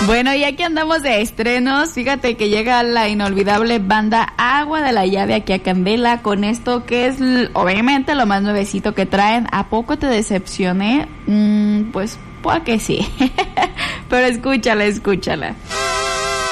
Bueno, y aquí andamos de estrenos. Fíjate que llega la inolvidable banda Agua de la Llave aquí a Candela con esto que es obviamente lo más nuevecito que traen. ¿A poco te decepcioné? Pues, pues que sí. Pero escúchala.